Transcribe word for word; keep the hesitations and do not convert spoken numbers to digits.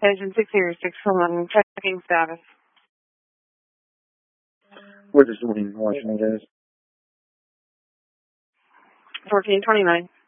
Agent six zero six one, checking status. What is the Washington, guys? fourteen twenty-nine.